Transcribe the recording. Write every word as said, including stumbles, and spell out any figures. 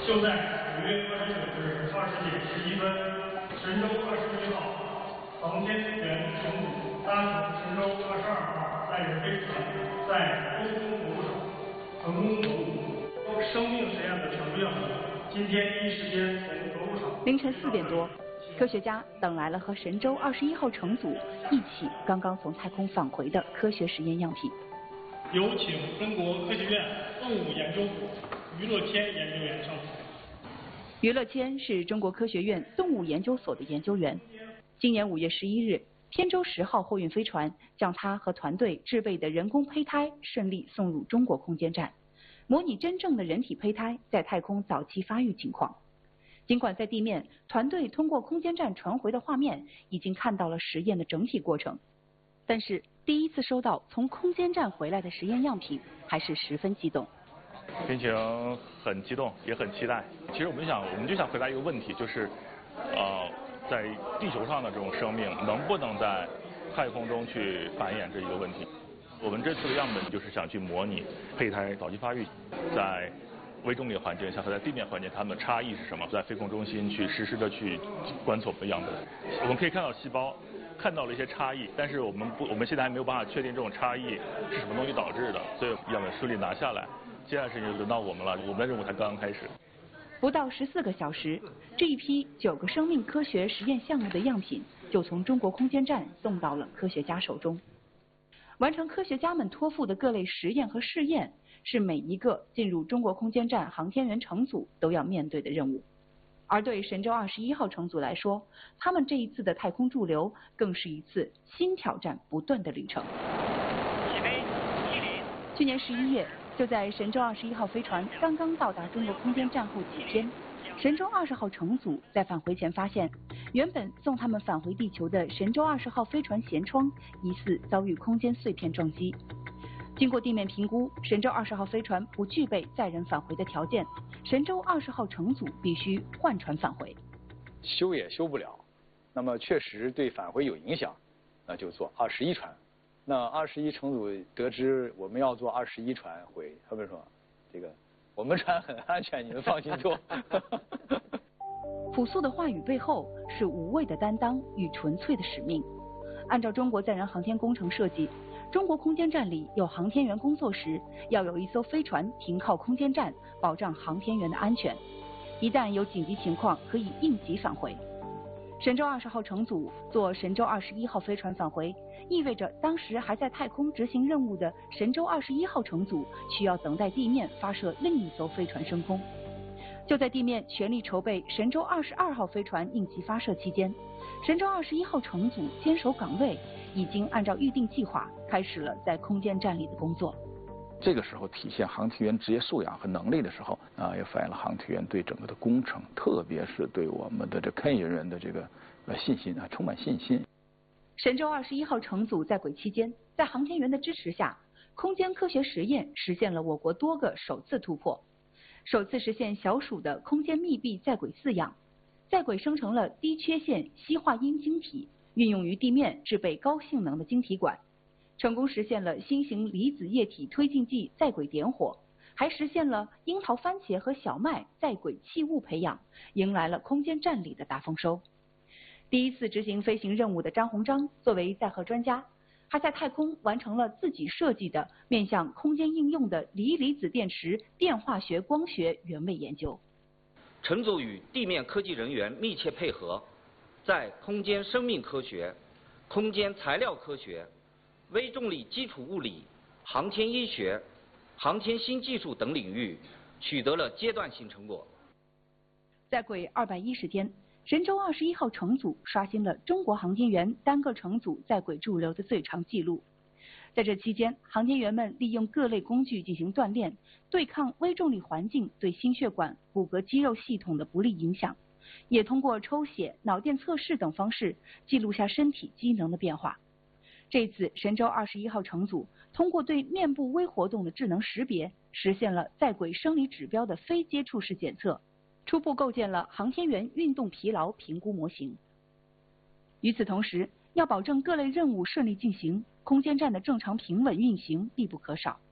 就在五月二十九日二十点十一分，神舟二十一号航天员乘组搭乘神舟二十二号载人飞船在东风着陆场成功着陆。生命实验的全部样本今天第一时间从着陆场。 凌晨四点多，科学家等来了和神舟二十一号乘组一起刚刚从太空返回的科学实验样品。 有请中国科学院动物研究组于乐谦研究员上场。 于乐谦是中国科学院动物研究所的研究员。今年五月十一日，天舟十号货运飞船将他和团队制备的人工胚胎顺利送入中国空间站，模拟真正的人体胚胎在太空早期发育情况。尽管在地面，团队通过空间站传回的画面已经看到了实验的整体过程，但是第一次收到从空间站回来的实验样品，还是十分激动。 心情很激动，也很期待。其实我们想，我们就想回答一个问题，就是，呃，在地球上的这种生命能不能在太空中去繁衍这一个问题。我们这次的样本就是想去模拟胚胎早期发育，在微重力环境下和在地面环境它们的差异是什么，在飞控中心去实时的去观测我们的样本。我们可以看到细胞，看到了一些差异，但是我们不，我们现在还没有办法确定这种差异是什么东西导致的，所以样本顺利拿下来。接下来事情就轮到我们了，我们的任务才刚刚开始。 不到十四个小时，这一批九个生命科学实验项目的样品就从中国空间站送到了科学家手中。完成科学家们托付的各类实验和试验，是每一个进入中国空间站航天员乘组都要面对的任务。而对神舟二十一号乘组来说，他们这一次的太空驻留更是一次新挑战不断的旅程。 起飞，一零。 去年十一月，就在神舟二十一号飞船刚刚到达中国空间站后几天，神舟二十号乘组在返回前发现，原本送他们返回地球的神舟二十号飞船舷窗疑似遭遇空间碎片撞击。经过地面评估，神舟二十号飞船不具备载人返回的条件，神舟二十号乘组必须换船返回。 修也修不了，那么确实对返回有影响，那就坐二十一船。那二十一乘组得知我们要坐二十一船回，他们说这个我们船很安全，你们放心坐。 朴素的话语背后是无畏的担当与纯粹的使命。按照中国载人航天工程设计，中国空间站里有航天员工作时，要有一艘飞船停靠空间站，保障航天员的安全。一旦有紧急情况，可以应急返回。神舟二十号乘组坐神舟二十一号飞船返回，意味着当时还在太空执行任务的神舟二十一号乘组需要等待地面发射另一艘飞船升空。就在地面全力筹备神舟二十二号飞船应急发射期间，神舟二十一号乘组坚守岗位，已经按照预定计划开始了在空间站里的工作。 这个时候体现航天员职业素养和能力的时候啊，也反映了航天员对整个的工程，特别是对我们的这科研人员的这个呃信心啊，充满信心。 神舟二十一号乘组在轨期间，在航天员的支持下，空间科学实验实现了我国多个首次突破。首次实现小鼠的空间密闭在轨饲养，在轨生成了低缺陷硒化阴晶体，运用于地面制备高性能的晶体管，成功实现了新型离子液体推进剂在轨点火，还实现了樱桃、番茄和小麦在轨气雾培养，迎来了空间站里的大丰收。第一次执行飞行任务的张鸿章作为载荷专家，还在太空完成了自己设计的面向空间应用的锂离子电池电化学光学原位研究。 乘组与地面科技人员密切配合，在空间生命科学、空间材料科学、微重力基础物理、航天医学、航天新技术等领域取得了阶段性成果。 在轨二百一十天，神舟二十一号乘组刷新了中国航天员单个乘组在轨驻留的最长纪录。在这期间，航天员们利用各类工具进行锻炼，对抗微重力环境对心血管、骨骼肌肉系统的不利影响，也通过抽血、脑电测试等方式记录下身体机能的变化。这次神舟二十一号乘组通过对面部微活动的智能识别，实现了在轨生理指标的非接触式检测，初步构建了航天员运动疲劳评估模型。与此同时，要保证各类任务顺利进行，空间站的正常平稳运行必不可少。